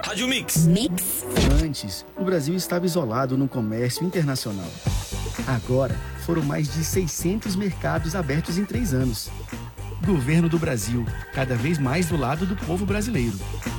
Rádio Mix. Antes, o Brasil estava isolado no comércio internacional. Agora, foram mais de 600 mercados abertos em 3 anos. Governo do Brasil, cada vez mais do lado do povo brasileiro.